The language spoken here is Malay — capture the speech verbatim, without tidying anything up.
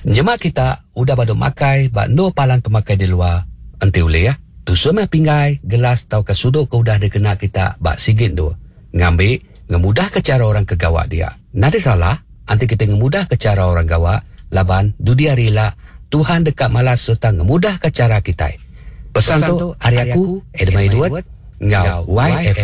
Nyemak kita udah baduk makai bak no palan pemakai di luar. Enti boleh ya. Tu semai pinggai, gelas tau ke sudut ke udah dikena kita bak sigit tu. Ngambil, ngemudah ke cara orang ke gawak dia. Nanti salah, anti kita ngemudah ke cara orang gawak, laban dudia rela, Tuhan dekat malas serta ngemudah ke cara kita. Pesan, Pesan tu, hari aku, Edmai Duat, ngau Y F M.